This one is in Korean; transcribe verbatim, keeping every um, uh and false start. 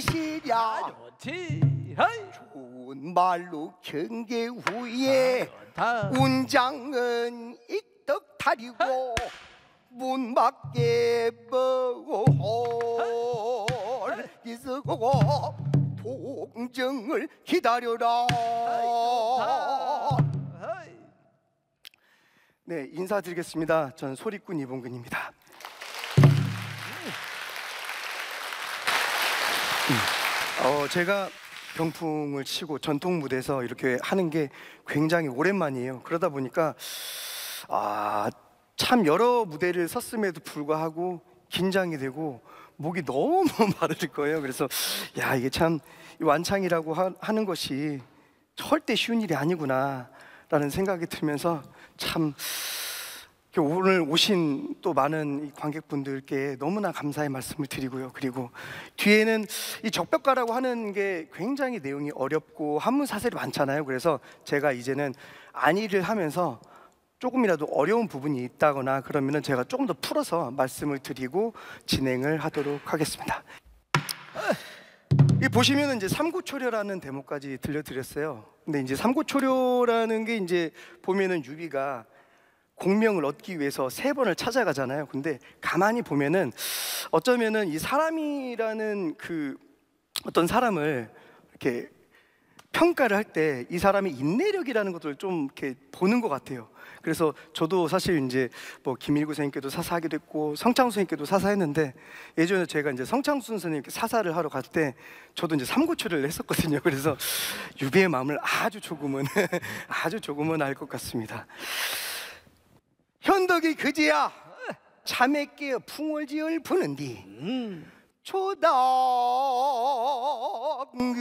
시랴 좋지. 헤이. 좋은 말로 경계 후에 좋다. 운장은 익덕 타리고 문 밖에 버홀 이서고 동정을 기다려라. 헤이. 네, 인사드리겠습니다. 전 소리꾼 이봉근입니다. 어, 제가 병풍을 치고 전통 무대에서 이렇게 하는 게 굉장히 오랜만이에요. 그러다 보니까 아, 참 여러 무대를 섰음에도 불구하고 긴장이 되고 목이 너무 마를 거예요. 그래서 야, 이게 참 완창이라고 하, 하는 것이 절대 쉬운 일이 아니구나 라는 생각이 들면서 참 오늘 오신 또 많은 이 관객분들께 너무나 감사의 말씀을 드리고요. 그리고 뒤에는 이 적벽가라고 하는 게 굉장히 내용이 어렵고 한문사설이 많잖아요. 그래서 제가 이제는 안의를 하면서 조금이라도 어려운 부분이 있다거나 그러면은 제가 조금 더 풀어서 말씀을 드리고 진행을 하도록 하겠습니다. 이 보시면은 이제 삼고초려라는 대목까지 들려드렸어요. 근데 이제 삼고초려라는 게 이제 보면은 유비가 공명을 얻기 위해서 세 번을 찾아가잖아요. 근데 가만히 보면은 어쩌면은 이 사람이라는 그 어떤 사람을 이렇게 평가를 할 때 이 사람의 인내력이라는 것들을 좀 이렇게 보는 것 같아요. 그래서 저도 사실 이제 뭐 김일구 선생님께도 사사하기도 했고 성창수 선생님께도 사사했는데 예전에 제가 이제 성창수 선생님께 사사를 하러 갈 때 저도 이제 삼고초려를 했었거든요. 그래서 유비의 마음을 아주 조금은 아주 조금은 알 것 같습니다. 현덕이 그지야 잠에 깨어 풍월지을 부는디 음. 초당